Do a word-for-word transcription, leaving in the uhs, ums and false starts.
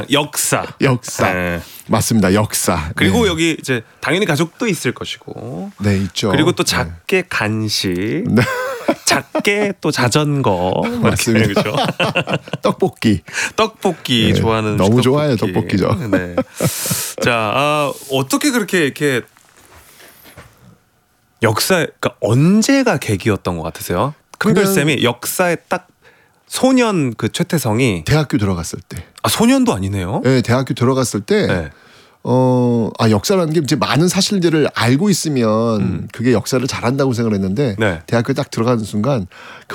역사. 역사. 네. 맞습니다. 역사. 그리고 네. 여기 이제 당연히 가족도 있을 것이고. 네, 있죠. 그리고 또 작게 간식. 네. 작게 또 자전거. 맞습니다. 그렇죠? 떡볶이. 떡볶이 네, 좋아하는 너무 떡볶이. 좋아요, 떡볶이죠. 네. 자, 아, 어떻게 그렇게 이렇게 역사, 그러니까 언제가 계기였던 것 같으세요? 큰별 쌤이 역사에 딱 소년 그 최태성이 대학교 들어갔을 때. 아 소년도 아니네요. 네, 대학교 들어갔을 때. 네. 어, 아, 역사라는 게 이제 많은 사실들을 알고 있으면 음. 그게 역사를 잘한다고 생각을 했는데 네. 대학교에 딱 들어가는 순간